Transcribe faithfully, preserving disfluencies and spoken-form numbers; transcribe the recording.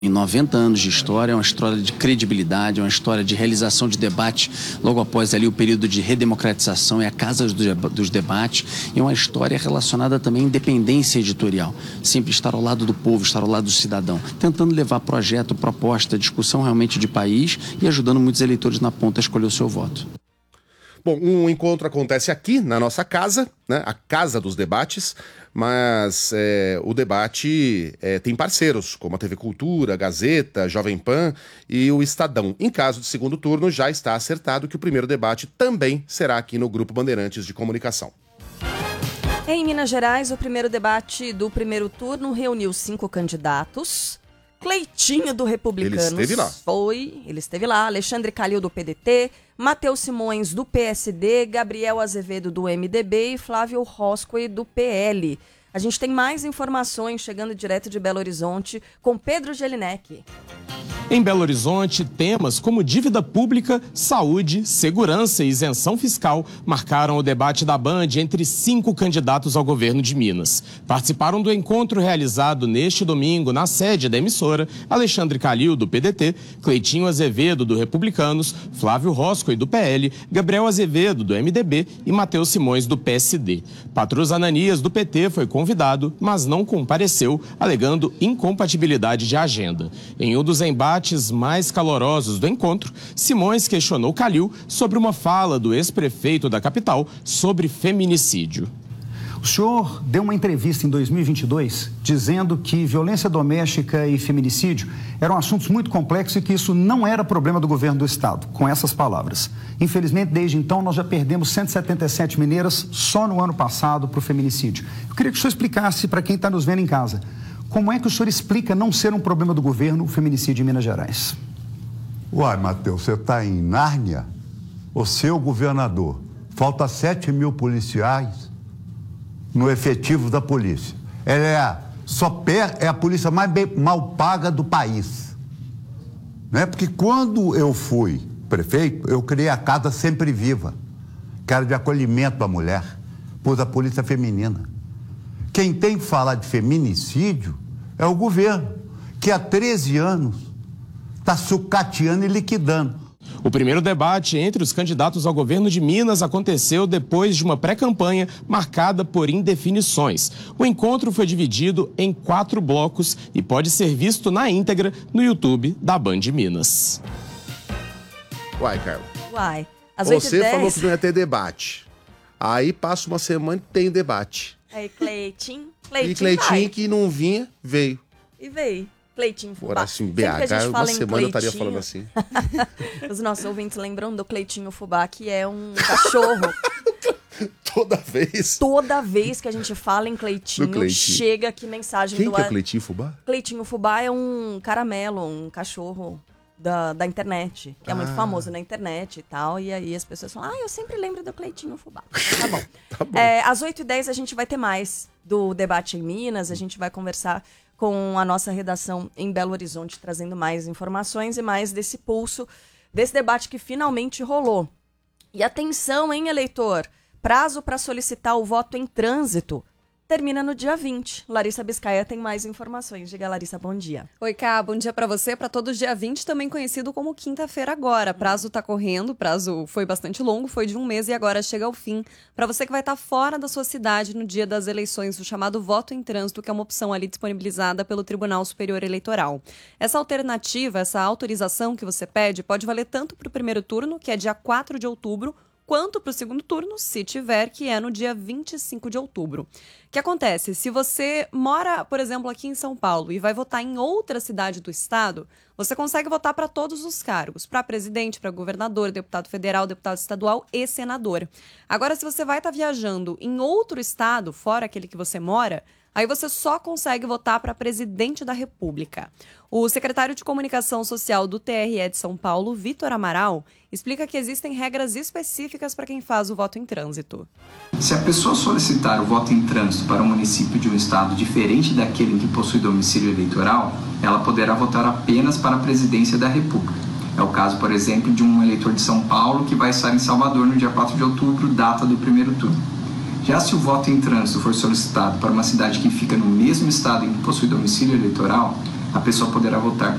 Em noventa anos de história, é uma história de credibilidade, é uma história de realização de debate logo após ali o período de redemocratização e a Casa dos Debates, e uma história relacionada também à independência editorial, sempre estar ao lado do povo, estar ao lado do cidadão, tentando levar projeto, proposta, discussão realmente de país e ajudando muitos eleitores na ponta a escolher o seu voto. Bom, um encontro acontece aqui na nossa casa, né, a Casa dos Debates, mas é, o debate é, tem parceiros, como a T V Cultura, a Gazeta, Jovem Pan e o Estadão. Em caso de segundo turno, já está acertado que o primeiro debate também será aqui no Grupo Bandeirantes de Comunicação. Em Minas Gerais, o primeiro debate do primeiro turno reuniu cinco candidatos. Cleitinho do Republicanos ele esteve lá. foi, ele esteve lá, Alexandre Calil do P D T, Matheus Simões do P S D, Gabriel Azevedo do M D B e Flávio Roscoe do P L. A gente tem mais informações chegando direto de Belo Horizonte com Pedro Gelinek. Em Belo Horizonte, temas como dívida pública, saúde, segurança e isenção fiscal marcaram o debate da Band entre cinco candidatos ao governo de Minas. Participaram do encontro realizado neste domingo na sede da emissora Alexandre Calil, do P D T, Cleitinho Azevedo, do Republicanos, Flávio Roscoe, do P L, Gabriel Azevedo, do M D B e Matheus Simões, do P S D. Patrus Ananias, do P T, foi convidado, mas não compareceu, alegando incompatibilidade de agenda. Em um dos embates mais calorosos do encontro, Simões questionou Calil sobre uma fala do ex-prefeito da capital sobre feminicídio. O senhor deu uma entrevista em dois mil e vinte e dois dizendo que violência doméstica e feminicídio eram assuntos muito complexos e que isso não era problema do governo do estado, com essas palavras. Infelizmente, desde então, nós já perdemos cento e setenta e sete mineiras só no ano passado para o feminicídio. Eu queria que o senhor explicasse para quem está nos vendo em casa, como é que o senhor explica não ser um problema do governo o feminicídio em Minas Gerais? Uai, Matheus, você está em Nárnia? O seu governador, falta sete mil policiais no efetivo da polícia. Ela é a, só per, é a polícia mais bem, mal paga do país. Né? Porque quando eu fui prefeito, eu criei a Casa Sempre Viva, que era de acolhimento à mulher, pus a polícia feminina. Quem tem que falar de feminicídio é o governo, que há treze anos está sucateando e liquidando. O primeiro debate entre os candidatos ao governo de Minas aconteceu depois de uma pré-campanha marcada por indefinições. O encontro foi dividido em quatro blocos e pode ser visto na íntegra no YouTube da Band Minas. Uai, Carla. Uai, às Você falou que não ia ter debate. Aí passa uma semana e tem debate. Aí, Cleitinho, Cleitinho E Cleitinho vai. que não vinha, veio. E veio. Cleitinho Fubá. Agora, assim, B H, uma semana eu estaria falando assim. Os nossos ouvintes lembram do Cleitinho Fubá, que é um cachorro. Toda vez. Toda vez que a gente fala em Cleitinho, Cleitinho. chega aqui mensagem Quem do... que é Cleitinho Fubá? Cleitinho Fubá é um caramelo, um cachorro da, da internet, que é muito Ah. famoso na internet e tal. E aí as pessoas falam, ah, eu sempre lembro do Cleitinho Fubá. Tá bom. Tá bom. É, às oito e dez a gente vai ter mais do debate em Minas, a gente vai conversar com a nossa redação em Belo Horizonte, trazendo mais informações e mais desse pulso, desse debate que finalmente rolou. E atenção, hein, eleitor? Prazo para solicitar o voto em trânsito termina no dia vinte. Larissa Biscaia tem mais informações. Diga, Larissa, bom dia. Oi, Cá, bom dia para você, para todos. Dia vinte, também conhecido como quinta-feira agora. Prazo tá correndo, prazo foi bastante longo, foi de um mês e agora chega ao fim. Para você que vai estar fora da sua cidade no dia das eleições, o chamado voto em trânsito, que é uma opção ali disponibilizada pelo Tribunal Superior Eleitoral. Essa alternativa, essa autorização que você pede, pode valer tanto para o primeiro turno, que é dia quatro de outubro, quanto para o segundo turno, se tiver, que é no dia vinte e cinco de outubro. O que acontece? Se você mora, por exemplo, aqui em São Paulo e vai votar em outra cidade do estado, você consegue votar para todos os cargos, para presidente, para governador, deputado federal, deputado estadual e senador. Agora, se você vai estar viajando em outro estado, fora aquele que você mora, aí você só consegue votar para presidente da República. O secretário de Comunicação Social do T R E de São Paulo, Vitor Amaral, explica que existem regras específicas para quem faz o voto em trânsito. Se a pessoa solicitar o voto em trânsito para um município de um estado diferente daquele em que possui domicílio eleitoral, ela poderá votar apenas para a presidência da República. É o caso, por exemplo, de um eleitor de São Paulo que vai estar em Salvador no dia quatro de outubro, data do primeiro turno. Já se o voto em trânsito for solicitado para uma cidade que fica no mesmo estado em que possui domicílio eleitoral, a pessoa poderá votar